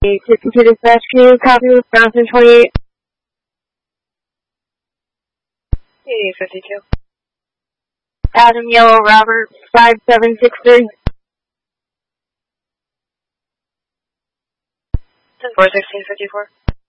52 dispatch, can you copy Wisconsin 28? 8852. Adam Yellow Robert 5763. 10-4, 1654.